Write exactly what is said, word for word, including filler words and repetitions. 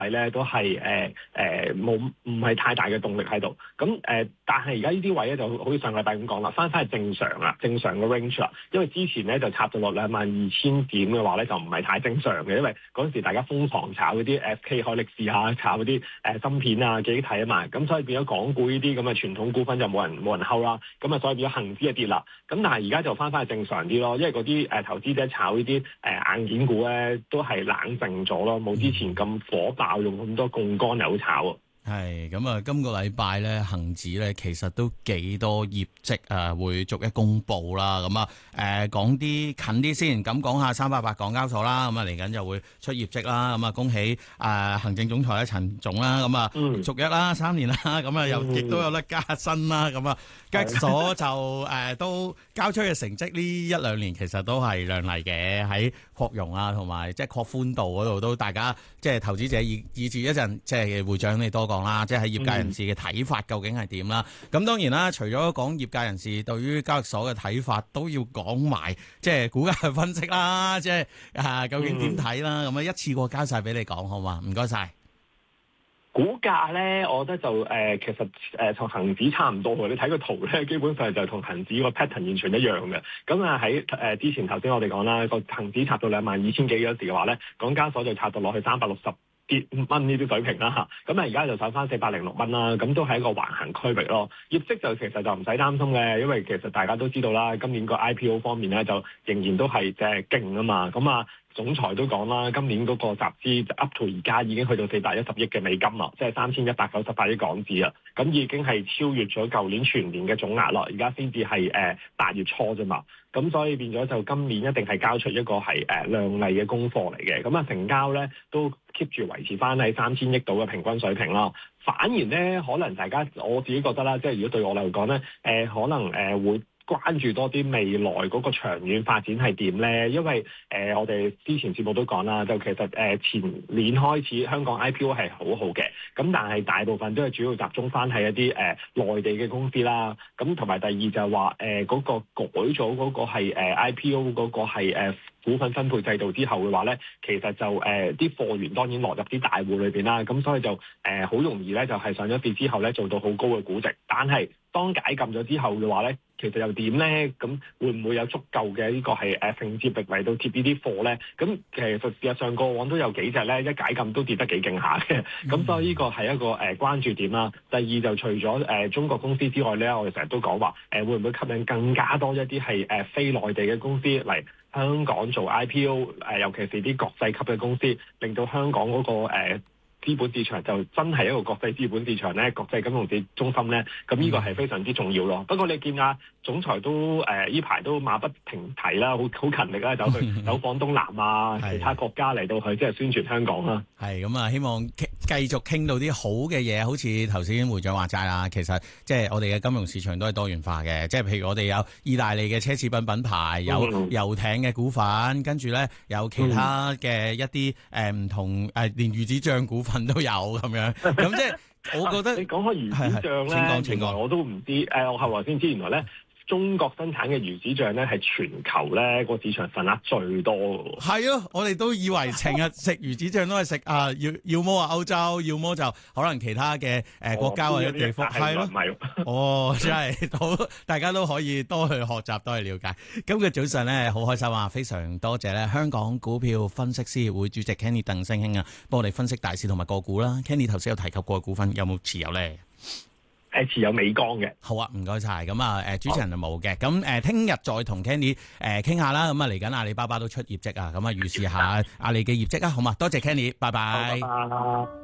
咧都係誒誒冇唔係太大嘅動力喺度，咁誒、呃、但係而家呢啲位咧就好似上禮拜咁講啦，翻返係正常啦，正常嘅 range 啦，因為之前咧就插到落兩萬二千點嘅話咧就唔係太正常嘅，因為嗰陣時大家瘋狂炒嗰啲 S K 海力士啊，炒嗰啲誒芯片啊記憶體啊嘛，咁所以變咗港股呢啲咁嘅傳統股份就冇人冇人 hold 啦，咁啊所以變咗恒指一跌啦，咁但係而家就翻返係正常啲咯，因為嗰啲誒投資者炒呢啲誒硬件股咧都係冷靜咗咯，冇之前咁火爆。用咁多槓桿嚟好炒啊！ 係咁啊，今個禮拜咧，恒指咧其實都幾多業績啊，會逐一公布啦。咁啊，誒講啲近啲先，咁講下三八八港交所啦。咁啊，嚟緊就會出業績啦。咁啊，恭喜啊行政總裁咧陳總啦。咁啊，續約啦，三年啦。咁啊，又亦都有得加薪啦。咁啊，交易所就誒都交出嘅成績呢一兩年其實都係亮麗嘅，喺擴容啊同埋即係擴寬度嗰度都大家即係投資者以以至一陣即係會長你多講啦，即係喺業界人士嘅睇法究竟係點啦？咁、嗯、當然啦，除咗講業界人士對於交易所嘅睇法，都要講埋即係股價嘅分析啦，即係啊究竟點睇啦？咁啊、嗯、一次過交晒俾你講好嘛？唔該晒。 股價咧，我覺得就誒、呃、其實誒同恒指差唔多嘅，你睇個圖咧，基本上就同恒指個 pattern 完全一樣嘅。咁啊喺誒之前頭先我哋講啦，個恒指插到兩萬二千幾嗰時嘅話咧，港交所就插到落去三百六十幾蚊呢啲水平啦嚇，咁啊而家就上翻四百零六蚊啦，咁都係一個橫行區域咯。業績就其實就唔使擔心嘅，因為其實大家都知道啦，今年個 I P O 方面咧就仍然都係即係勁啊嘛，咁啊總裁都講啦，今年嗰個集資 up to 而家已經去到四百一十億嘅美金啦，即係三千一百九十八億港紙啊，咁已經係超越咗舊年全年嘅總額啦，而家先至係誒八月初啫嘛。咁所以變咗就今年一定係交出一個係誒、呃、亮麗嘅功課嚟嘅，咁啊成交咧都 keep 住維持翻喺三千億度嘅平均水平咯。反而咧可能大家我自己覺得啦，即係如果對我嚟講咧，誒、呃、可能誒、呃、會關注多啲未來嗰個長遠發展係點咧？因為誒、呃、我哋之前節目都講啦，就其實誒、呃、前年開始香港 I P O 係好好嘅，咁但係大部分都係主要集中翻喺一啲誒、呃、內地嘅公司啦。咁同埋第二就係話誒嗰個改咗嗰個係、呃、I P O 嗰個係誒、呃股份分配制度之後嘅話咧，其實就誒啲貨源當然落入啲大戶裏邊啦，咁所以就誒好、呃、容易咧就係、是、上咗市之後咧做到好高嘅估值，但係當解禁咗之後嘅話咧，其實又點咧？咁會唔會有足夠嘅呢個係誒承接力嚟到貼呢啲貨咧？咁其實事實上過往都有幾隻咧，一解禁都跌得幾勁下嘅，咁所以呢個係一個誒、呃、關注點啦。第二就除咗誒、呃、中國公司之外咧，我哋成日都講話誒會唔會吸引更加多一啲係誒非內地嘅公司嚟香港做 I P O， 誒、呃、尤其是啲國際級嘅公司，令到香港嗰、那個誒、呃、資本市場就真係一個國際資本市場咧，國際金融市中心咧，咁呢個係非常之重要咯。不過你見啊，總裁都誒呢排都馬不停蹄啦，好好勤力啦，走去走訪東南啊，其他國家嚟到去即係宣傳香港啦。 係咁啊，希望繼續傾到啲好嘅嘢，好似頭先會長話齋啦。其實即係我哋嘅金融市場都係多元化嘅，即係譬如我哋有意大利嘅奢侈品品牌，有遊艇嘅股份，跟住咧有其他嘅一啲誒唔同誒、呃，連魚子醬股份都有咁樣。咁即係我覺得你講開魚子醬咧，原來我都唔知誒、呃，我後來先知原來咧。中國生產嘅魚子醬咧係全球咧個市場份額最多嘅。係啊，我哋都以為成日食魚子醬都係食啊，要要麼啊歐洲，要麼就可能其他嘅誒、呃、國家或者地方係咯。哦，真係好，大家都可以多去學習，多去了解。今日早上咧好開心啊，非常多謝咧香港股票分析師協會主席 Kenny 鄧聲興啊，幫我哋分析大市同埋個股啦。Kenny 頭先有提及過嘅股份有冇持有咧？ 誒持有美光嘅。 好啊，唔該晒。咁啊，誒主持人就冇嘅。咁誒聽日再同 Kenny 誒傾下啦。咁啊嚟緊阿里巴巴都出業績啊，咁啊預示下阿里嘅業績啊，好嘛？多謝 Kenny，拜拜。 拜拜。